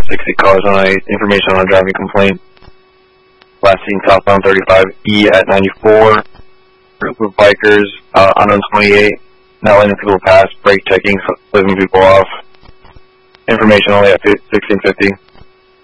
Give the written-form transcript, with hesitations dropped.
60 cars on information on a driving complaint. Last seen southbound 35E at 94. Group of bikers on 28. Not letting people pass, brake checking, flipping people off. Information only at 1650.